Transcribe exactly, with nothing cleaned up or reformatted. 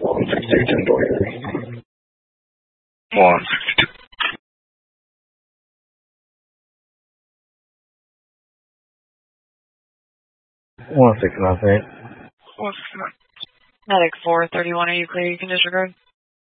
one sixty-two, ten twenty-three. one sixty-two. one sixty-nine. one sixty-nine. Medic four thirty-one, are you clear? You can disregard.